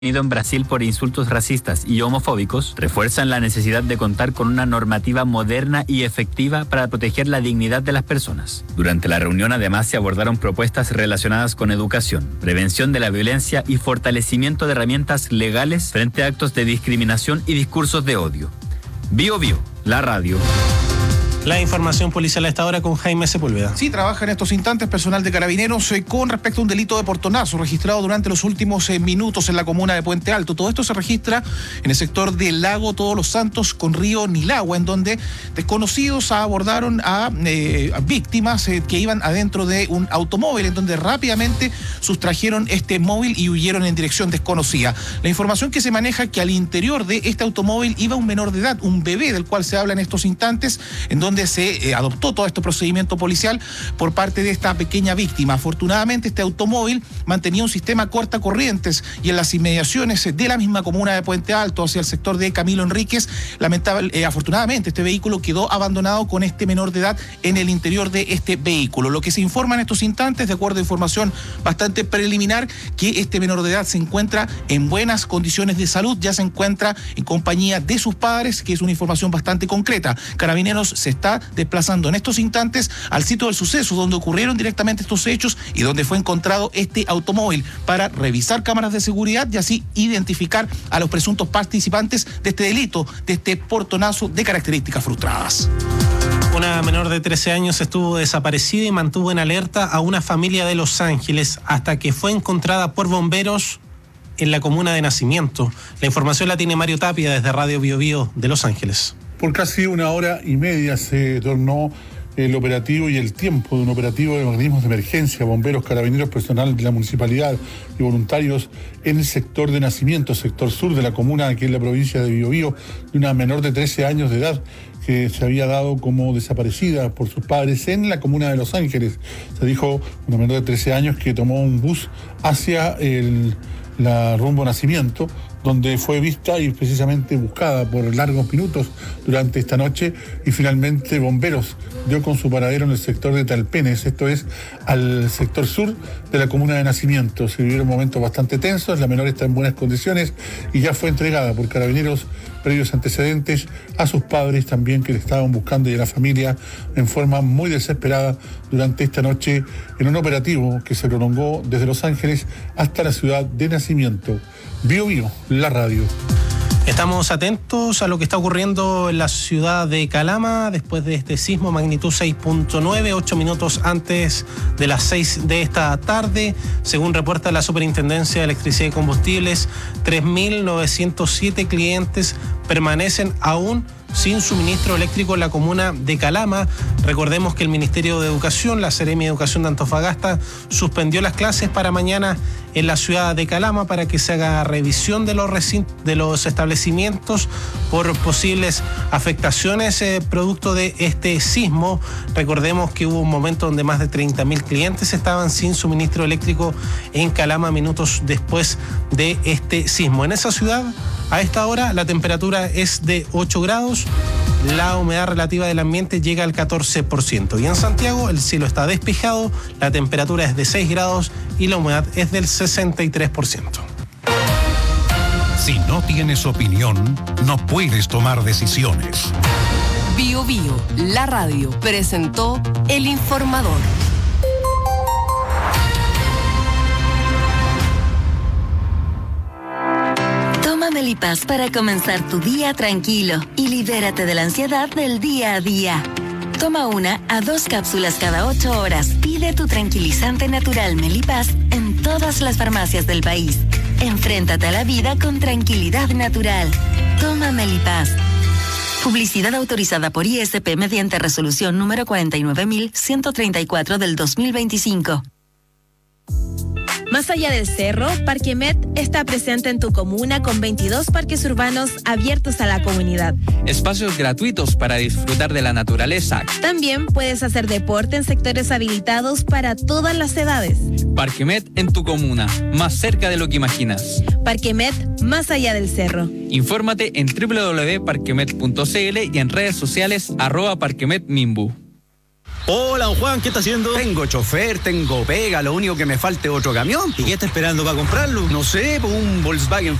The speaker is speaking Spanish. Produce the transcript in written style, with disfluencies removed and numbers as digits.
en Brasil por insultos racistas y homofóbicos refuerzan la necesidad de contar con una normativa moderna y efectiva para proteger la dignidad de las personas. Durante la reunión además se abordaron propuestas relacionadas con educación, prevención de la violencia y fortalecimiento de herramientas legales frente a actos de discriminación y discursos de odio. Bio Bio, la radio. La información policial a esta hora con Jaime Sepúlveda. Sí, trabaja en estos instantes personal de Carabineros con respecto a un delito de portonazo registrado durante los últimos minutos en la comuna de Puente Alto. Todo esto se registra en el sector del lago Todos los Santos con río Nilagua, en donde desconocidos abordaron a víctimas que iban adentro de un automóvil, en donde rápidamente sustrajeron este móvil y huyeron en dirección desconocida. La información que se maneja es que al interior de este automóvil iba un menor de edad, un bebé del cual se habla en estos instantes, en donde se adoptó todo este procedimiento policial por parte de esta pequeña víctima. Afortunadamente este automóvil mantenía un sistema cortacorrientes y en las inmediaciones de la misma comuna de Puente Alto hacia el sector de Camilo Enríquez, afortunadamente este vehículo quedó abandonado con este menor de edad en el interior de este vehículo. Lo que se informa en estos instantes, de acuerdo a información bastante preliminar, que este menor de edad se encuentra en buenas condiciones de salud, ya se encuentra en compañía de sus padres, que es una información bastante concreta. Carabineros se está desplazando en estos instantes al sitio del suceso donde ocurrieron directamente estos hechos y donde fue encontrado este automóvil para revisar cámaras de seguridad y así identificar a los presuntos participantes de este delito, de este portonazo de características frustradas. Una menor de 13 años estuvo desaparecida y mantuvo en alerta a una familia de Los Ángeles hasta que fue encontrada por bomberos en la comuna de Nacimiento. La información la tiene Mario Tapia desde Radio Bio Bio de Los Ángeles. Por casi 1 hora y media se tornó el operativo y el tiempo de un operativo de organismos de emergencia, bomberos, carabineros, personal de la municipalidad y voluntarios en el sector de Nacimiento, sector sur de la comuna, que es la provincia de Biobío, de una menor de 13 años de edad que se había dado como desaparecida por sus padres en la comuna de Los Ángeles. Se dijo una menor de 13 años que tomó un bus hacia la rumbo Nacimiento, donde fue vista y precisamente buscada por largos minutos durante esta noche, y finalmente bomberos dio con su paradero en el sector de Talpenes, esto es al sector sur de la comuna de Nacimiento. Se vivieron momentos bastante tensos, la menor está en buenas condiciones y ya fue entregada por Carabineros previos antecedentes a sus padres también, que le estaban buscando, y a la familia en forma muy desesperada durante esta noche en un operativo que se prolongó desde Los Ángeles hasta la ciudad de Nacimiento. Bio Bio, la radio. Estamos atentos a lo que está ocurriendo en la ciudad de Calama después de este sismo magnitud 6.9, 8 minutos antes de las 6 de esta tarde. Según reporta la Superintendencia de Electricidad y Combustibles, 3.907 clientes permanecen aún sin suministro eléctrico en la comuna de Calama. Recordemos que el Ministerio de Educación, la Seremi de Educación de Antofagasta, suspendió las clases para mañana en la ciudad de Calama para que se haga revisión de los establecimientos por posibles afectaciones producto de este sismo. Recordemos que hubo un momento donde más de 30.000 clientes estaban sin suministro eléctrico en Calama minutos después de este sismo. En esa ciudad, a esta hora, la temperatura es de 8 grados, la humedad relativa del ambiente llega al 14%. Y en Santiago el cielo está despejado, la temperatura es de 6 grados y la humedad es del 63%. Si no tienes opinión, no puedes tomar decisiones. Bio Bio, la radio, presentó El Informador. Melipaz para comenzar tu día tranquilo y libérate de la ansiedad del día a día. Toma 1 a 2 cápsulas cada 8 horas. Pide tu tranquilizante natural Melipaz en todas las farmacias del país. Enfréntate a la vida con tranquilidad natural. Toma Melipaz. Publicidad autorizada por ISP mediante resolución número 49.134 del 2025. Más allá del cerro, Parquemet está presente en tu comuna con 22 parques urbanos abiertos a la comunidad. Espacios gratuitos para disfrutar de la naturaleza. También puedes hacer deporte en sectores habilitados para todas las edades. Parquemet en tu comuna, más cerca de lo que imaginas. Parquemet, más allá del cerro. Infórmate en www.parquemet.cl y en redes sociales @parquemetmimbu. Hola, don Juan, ¿qué está haciendo? Tengo chofer, tengo pega, lo único que me falta es otro camión. ¿Y qué está esperando para comprarlo? No sé, un Volkswagen